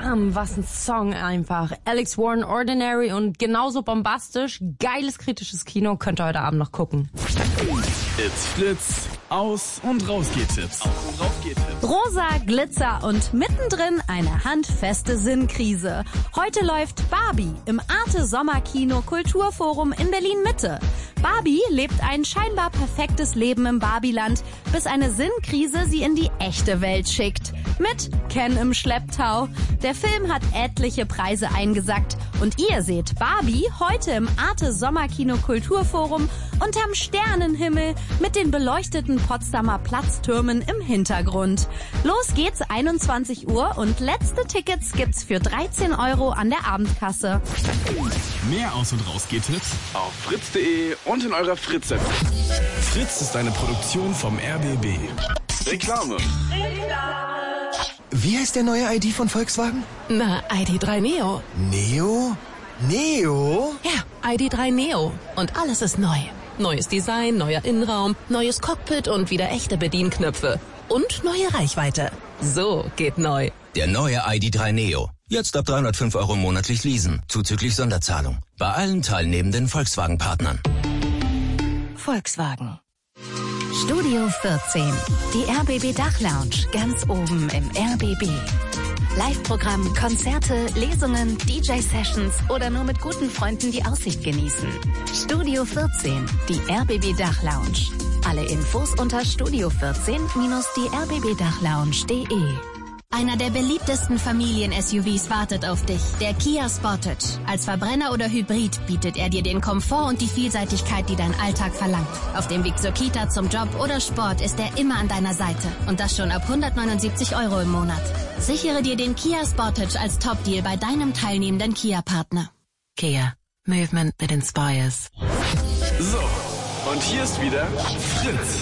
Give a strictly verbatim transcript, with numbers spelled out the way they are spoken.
Bam, was ein Song einfach. Alex Warren, Ordinary und genauso bombastisch. Geiles kritisches Kino, könnt ihr heute Abend noch gucken. It's Fritz. Aus- und Rausgehtipps. Aus- und Rausgehtipps. Rosa, Glitzer und mittendrin eine handfeste Sinnkrise. Heute läuft Barbie im Arte Sommerkino Kulturforum in Berlin-Mitte. Barbie lebt ein scheinbar perfektes Leben im Barbieland, bis eine Sinnkrise sie in die echte Welt schickt. Mit Ken im Schlepptau. Der Film hat etliche Preise eingesackt und ihr seht Barbie heute im Arte Sommerkino Kulturforum unterm Sternenhimmel mit den beleuchteten Potsdamer Platztürmen im Hintergrund. Los geht's, einundzwanzig Uhr und letzte Tickets gibt's für dreizehn Euro an der Abendkasse. Mehr Aus- und Rausgehtipps auf fritz punkt de und in eurer Fritz-App. Fritz ist eine Produktion vom R B B. Reklame. Wie heißt der neue I D von Volkswagen? Na, I D drei Neo. Neo? Neo? Ja, I D drei Neo. Und alles ist neu. Neues Design, neuer Innenraum, neues Cockpit und wieder echte Bedienknöpfe. Und neue Reichweite. So geht neu. Der neue I D drei Neo. Jetzt ab dreihundertfünf Euro monatlich leasen, zuzüglich Sonderzahlung. Bei allen teilnehmenden Volkswagen-Partnern. Volkswagen. Studio vierzehn. Die R B B Dachlounge ganz oben im R B B. Live-Programm, Konzerte, Lesungen, D J-Sessions oder nur mit guten Freunden die Aussicht genießen. Studio vierzehn, die R B B Dachlounge. Alle Infos unter studio vierzehn die r b b dachlounge punkt de. Einer der beliebtesten Familien-S U Vs wartet auf dich, der Kia Sportage. Als Verbrenner oder Hybrid bietet er dir den Komfort und die Vielseitigkeit, die dein Alltag verlangt. Auf dem Weg zur Kita, zum Job oder Sport ist er immer an deiner Seite. Und das schon ab hundertneunundsiebzig Euro im Monat. Sichere dir den Kia Sportage als Top-Deal bei deinem teilnehmenden Kia-Partner. Kia. Movement that inspires. So, und hier ist wieder Fritz.